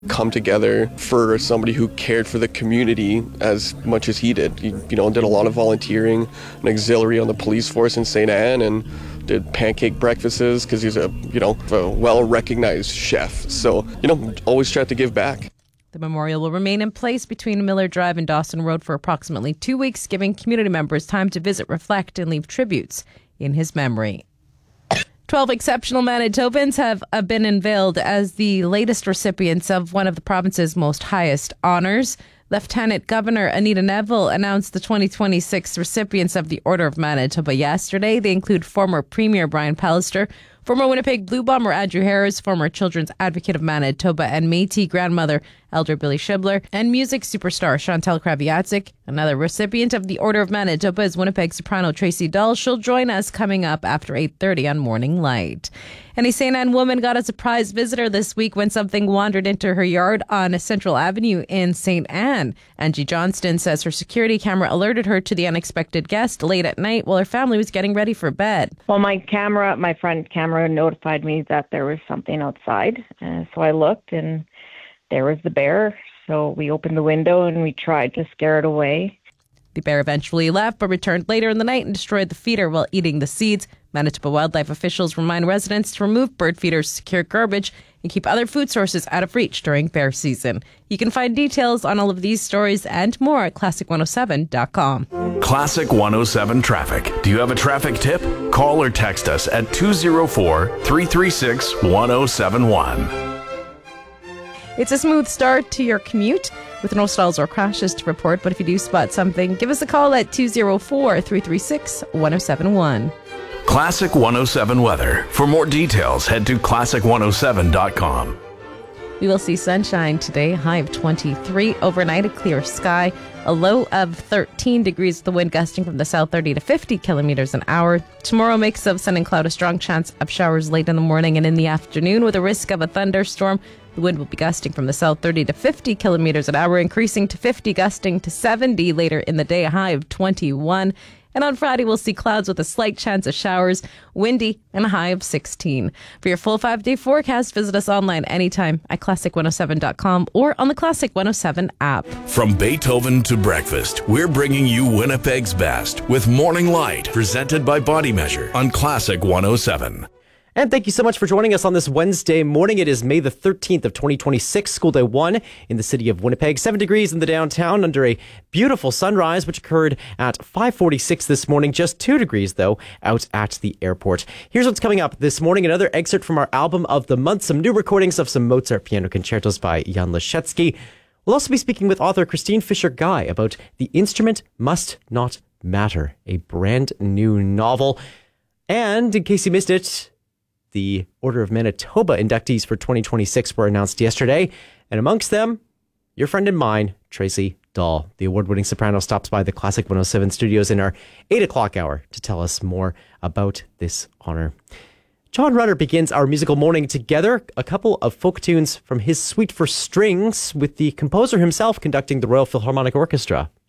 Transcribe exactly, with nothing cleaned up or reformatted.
come together for somebody who cared for the community as much as he did. He, you know, did a lot of volunteering and auxiliary on the police force in Saint Anne and did pancake breakfasts because he's a, you know, a well-recognized chef. So, you know, always tried to give back. The memorial will remain in place between Miller Drive and Dawson Road for approximately two weeks, giving community members time to visit, reflect, and leave tributes in his memory. Twelve exceptional Manitobans have been unveiled as the latest recipients of one of the province's most highest honours. Lieutenant Governor Anita Neville announced the twenty twenty-six recipients of the Order of Manitoba yesterday. They include former Premier Brian Pallister, former Winnipeg Blue Bomber Andrew Harris, former Children's Advocate of Manitoba and Métis grandmother Elder Billy Shibler, and music superstar Chantal Kraviatzik. Another recipient of the Order of Manitoba is Winnipeg soprano Tracy Dull. She'll join us coming up after eight thirty on Morning Light. And a Saint Anne woman got a surprise visitor this week when something wandered into her yard on Central Avenue in Saint Anne. Angie Johnston says her security camera alerted her to the unexpected guest late at night while her family was getting ready for bed. Well, my camera, my front camera notified me that there was something outside. Uh, so I looked and there was the bear. So we opened the window and we tried to scare it away. The bear eventually left but returned later in the night and destroyed the feeder while eating the seeds. Manitoba wildlife officials remind residents to remove bird feeders, secure garbage, and keep other food sources out of reach during bear season. You can find details on all of these stories and more at classic one oh seven dot com. Classic one oh seven Traffic. Do you have a traffic tip? Call or text us at two oh four, three three six, one oh seven one. It's a smooth start to your commute with no stalls or crashes to report, but if you do spot something, give us a call at two oh four, three three six, one oh seven one. Classic one oh seven weather. For more details, head to classic one oh seven dot com. We will see sunshine today, high of twenty-three. Overnight, a clear sky, a low of thirteen degrees, the wind gusting from the south thirty to fifty kilometers an hour. Tomorrow, mix of sun and cloud, a strong chance of showers late in the morning and in the afternoon with a risk of a thunderstorm. The wind will be gusting from the south thirty to fifty kilometers an hour, increasing to fifty, gusting to seventy later in the day, a high of twenty-one. And on Friday, we'll see clouds with a slight chance of showers, windy, and a high of sixteen. For your full five-day forecast, visit us online anytime at classic one oh seven dot com or on the Classic one oh seven app. From Beethoven to breakfast, we're bringing you Winnipeg's best with Morning Light, presented by Body Measure on Classic one oh seven. And thank you so much for joining us on this Wednesday morning. It is May the thirteenth of twenty twenty-six, school day one in the city of Winnipeg. Seven degrees in the downtown under a beautiful sunrise, which occurred at five forty-six this morning. Just two degrees, though, out at the airport. Here's what's coming up this morning. Another excerpt from our album of the month. Some new recordings of some Mozart piano concertos by Jan Leschetski. We'll also be speaking with author Christine Fisher-Guy about The Instrument Must Not Matter, a brand new novel. And in case you missed it, the Order of Manitoba inductees for twenty twenty-six were announced yesterday, and amongst them, your friend and mine, Tracy Dull. The award-winning soprano stops by the Classic one oh seven studios in our eight o'clock hour to tell us more about this honor. John Rutter begins our musical morning together, a couple of folk tunes from his Suite for Strings, with the composer himself conducting the Royal Philharmonic Orchestra.